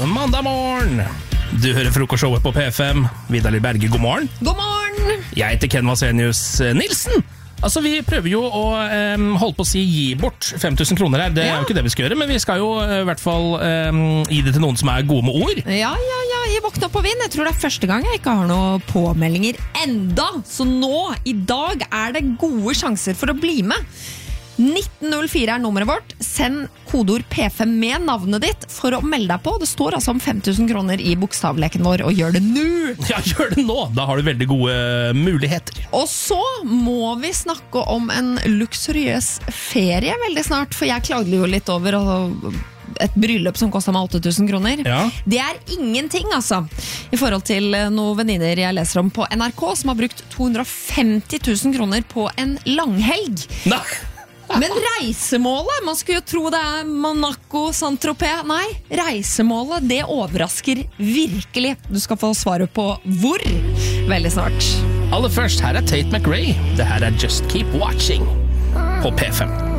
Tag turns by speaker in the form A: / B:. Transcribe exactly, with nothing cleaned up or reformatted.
A: mandag morgen. Du hører frokostshowet på P fem. Vidar Berge, god morgen.
B: God morgen.
A: Jeg heter Ken Vasenius Nilsen. Altså, vi prøver jo å um, holde på å si gi bort fem tusen kroner her. Det er
B: Ja.
A: jo ikke det vi skal gjøre, men vi skal jo uh, i hvert fall um, gi det til noen som er gode med ord.
B: Ja, ja, ja, jeg våkner på vind. Jeg tror det er første gang jeg ikke har noen påmeldinger enda. Så nå, i dag, er det gode sjanser for å bli med. nitten null fire er nummeret vårt. Send kodeord P fem med navnet ditt for å melde deg på. Det står altså om fem tusen kroner i bokstavleken vår, og gjør det nå!
A: Ja, gjør det nå! Da har du veldig gode muligheter.
B: Og så må vi snakke om en luksuriøs ferie veldig snart, for jeg klagde jo litt over et bryllup som kostet meg åtte tusen kroner.
A: Ja.
B: Det er ingenting, altså, i forhold til noen venninner jeg leser om på N R K, som har brukt to hundre og femti tusen kroner på en langhelg.
A: Nei!
B: Men reisemålet, man skulle jo tro det er Monaco, Saint-Tropez. Nei, reisemålet, det overrasker virkelig. Du skal få svaret på hvor veldig snart.
A: Aller først, her er Tate McRae. Det her er Just Keep Watching på P fem.